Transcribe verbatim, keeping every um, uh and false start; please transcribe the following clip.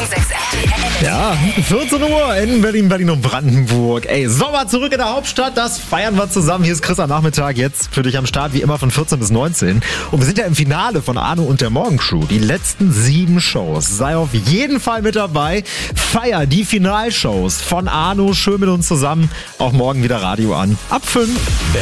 sechs R T L. Ja, vierzehn Uhr in Berlin, Berlin und Brandenburg. Ey, Sommer zurück in der Hauptstadt, das feiern wir zusammen. Hier ist Chris am Nachmittag, jetzt für dich am Start, wie immer von vierzehn bis neunzehn. Und wir sind ja im Finale von Arno und der Morgencrew. Die letzten sieben Shows. Sei auf jeden Fall mit dabei. Feier die Finalshows von Arno. Schön mit uns zusammen. Auch morgen wieder Radio an. Ab fünf.